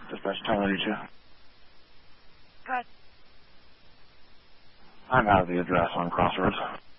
Dispatch 1082. Good. I'm out of the address on Crossroads.